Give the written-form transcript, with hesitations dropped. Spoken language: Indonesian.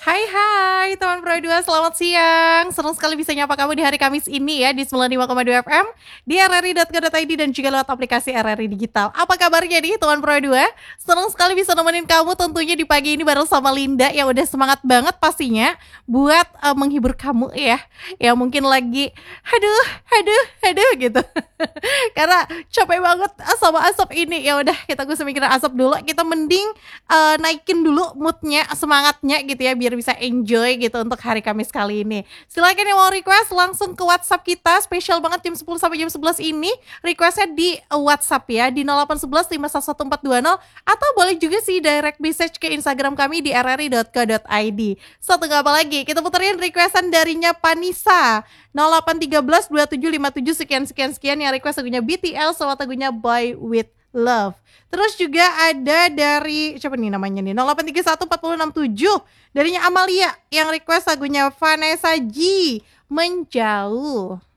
Hai teman Pro 2, selamat siang. Senang sekali bisa nyapa kamu di hari Kamis ini ya di 95,2 FM di rri.co.id dan juga lewat aplikasi RRI Digital. Apa kabarnya nih teman Pro 2? Senang sekali bisa nemenin kamu tentunya di pagi ini bareng sama Linda yang udah semangat banget pastinya buat menghibur kamu ya. Yang mungkin lagi aduh gitu. Karena capek banget sama asap ini. Ya udah kita gak usah mikirin asap dulu. Kita mending naikin dulu moodnya, semangatnya gitu ya biar bisa enjoy gitu untuk hari Kamis kali ini. Silakan yang mau request langsung ke WhatsApp kita, spesial banget jam 10 sampai jam 11 ini. Requestnya di WhatsApp ya di 0811 511420 atau boleh juga sih direct message ke Instagram kami di rri.co.id. Satu gak apa lagi, kita puterin requestan darinya Panisa 0813 2757 sekian yang request lagunya BTL sama lagunya Boy With Love. Terus juga ada dari siapa nih namanya nih 0831 darinya Amalia yang request lagunya Vanessa G Menjauh.